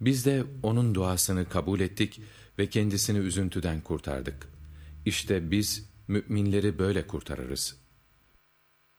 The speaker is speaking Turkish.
Biz de onun duasını kabul ettik ve kendisini üzüntüden kurtardık. İşte biz müminleri böyle kurtarırız.